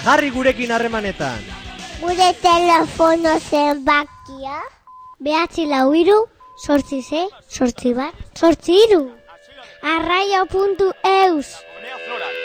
Jarri gurekin harremanetan. Gure telefono zenbakia 943 8 8 bat 8 3. Arraio.eus